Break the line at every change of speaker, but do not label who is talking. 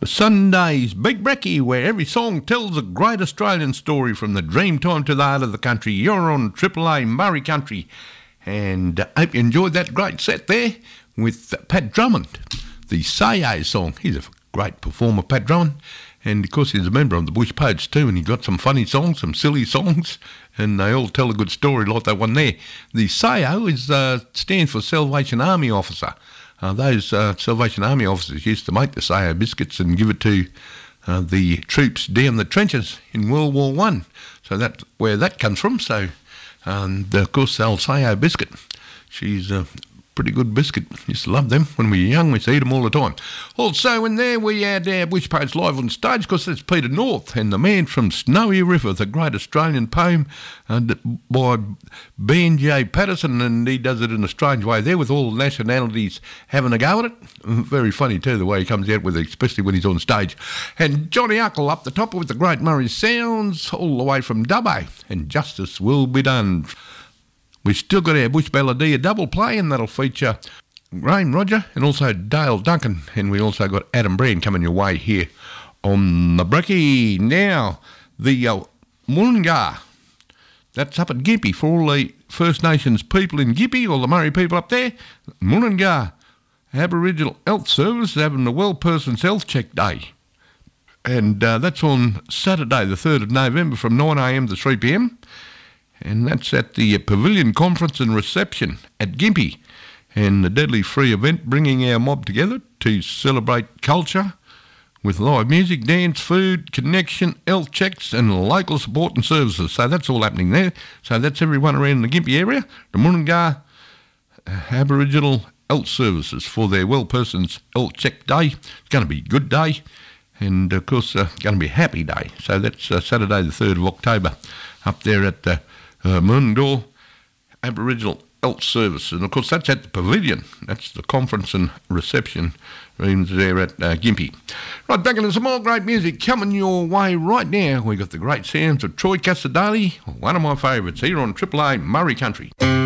Sunday's Big Brekkie, where every song tells a great Australian story from the dream time to the heart of the country. You're on Triple A Murray Country, and I hope you enjoyed that great set there with Pat Drummond, the Say song. He's a great performer, Pat Drummond, and of course he's a member of the Bush Poets too, and he's got some funny songs, some silly songs, and they all tell a good story like that one there. The SAO stands for Salvation Army Officer. Those Salvation Army officers used to make the SAO biscuits and give it to the troops down the trenches in World War One. So that's where that comes from. So, and of course, the old SAO biscuit. She's a pretty good biscuit. Used to love them when we were young. We used to eat them all the time. Also, in there we had our Bush Poets live on stage, because that's Peter North and the man from Snowy River, the great Australian poem by B.N.J. Patterson, and he does it in a strange way there with all nationalities having a go at it. Very funny too, the way he comes out with it, especially when he's on stage. And Johnny Uckle up the top with the Great Murray Sounds, all the way from Dubbo, and Justice Will Be Done. We've still got our Bush Balladeer double play, and that'll feature Graham Roger and also Dale Duncan, and we also got Adam Brand coming your way here on the Brekkie. Now, the Mullingar, that's up at Gympie for all the First Nations people in Gympie, all the Murray people up there. Mullingar Aboriginal Health Service is having the Well Person's Health Check Day, and that's on Saturday the 3rd of November from 9am to 3pm. And that's at the Pavilion Conference and Reception at Gympie. And the deadly free event bringing our mob together to celebrate culture with live music, dance, food, connection, health checks and local support and services. So that's all happening there. So that's everyone around the Gympie area. The Mullingar Aboriginal Health Services for their Well Person's Health Check Day. It's going to be a good day. And, of course, going to be a happy day. So that's Saturday the 3rd of October up there at the Mullingar Aboriginal Health Service. And, of course, that's at the Pavilion. That's the conference and reception rooms there at Gympie. Right, back into some more great music coming your way right now. We've got the great sounds of Troy Casadali, one of my favourites, here on Triple A Murray Country.